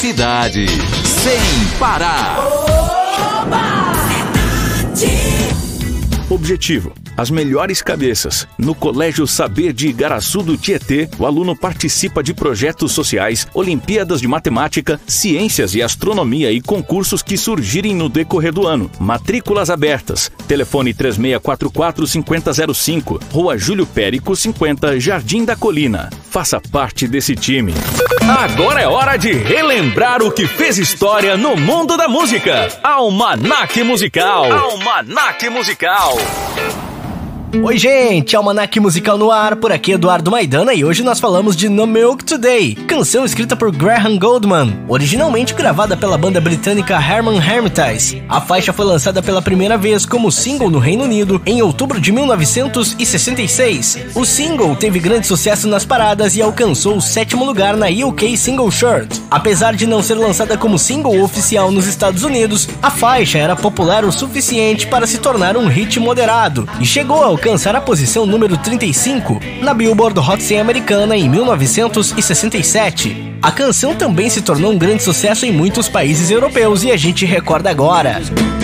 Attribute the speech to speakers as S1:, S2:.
S1: cidade, sem parar.
S2: Objetivo: as melhores cabeças. No Colégio Saber de Igaraçu do Tietê, o aluno participa de projetos sociais, Olimpíadas de Matemática, Ciências e Astronomia e concursos que surgirem no decorrer do ano. Matrículas abertas. Telefone 3644-5005, Rua Júlio Périco 50, Jardim da Colina. Faça parte desse time. Agora é hora de relembrar o que fez história no mundo da música. Almanaque Musical. Almanaque Musical.
S3: Oi gente, Almanaque Musical no ar, por aqui Eduardo Maidana e hoje nós falamos de No Milk Today, canção escrita por Graham Gouldman, originalmente gravada pela banda britânica Herman Hermitage. A faixa foi lançada pela primeira vez como single no Reino Unido em outubro de 1966. O single teve grande sucesso nas paradas e alcançou o 7º lugar na UK Single Chart. Apesar de não ser lançada como single oficial nos Estados Unidos, a faixa era popular o suficiente para se tornar um hit moderado e chegou a alcançar a posição número 35 na Billboard Hot 100 americana em 1967. A canção também se tornou um grande sucesso em muitos países europeus e a gente recorda agora.